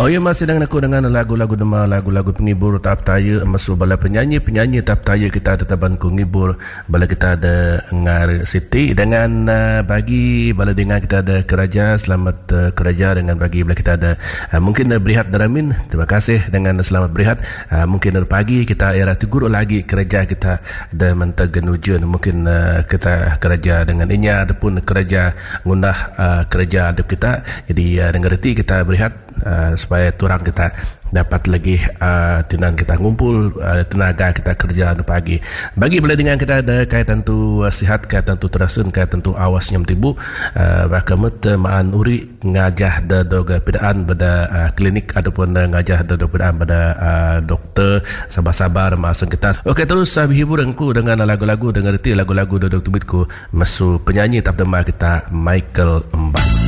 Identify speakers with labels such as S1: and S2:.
S1: Oh ya, masih dengan aku dengan lagu-lagu dema, lagu-lagu penghibur tahap taya masuk bala penyanyi tahap taya kita tetapan ku ngibur bala kita ada ngar Siti dengan bagi bala dengan kita ada Keraja, selamat Keraja, dengan bagi bala kita ada mungkin Berihat Daramin, terima kasih dengan selamat Berihat. Mungkin pagi kita era tegur lagi Keraja kita ada mentagen ujian, mungkin kita Keraja dengan inya ataupun Keraja ngundah Keraja adab kita, jadi dengan reti kita Berihat supaya turang kita dapat lagi tinan kita ngumpul tenaga kita kerja di pagi. Bagi bila dengan kita ada kaitan tu sihat, kaitan tu terasun, kaitan tu awas nyam tibu bakamet maan uri ngajah da doga pedaan pada klinik ataupun ngajah da doga pedaan pada doktor, sabar-sabar masuk kita. Okey, terus hiburanku dengan lagu-lagu, dengan reti lagu-lagu dodok tubitku masuk penyanyi tap dema kita Michael Mbak.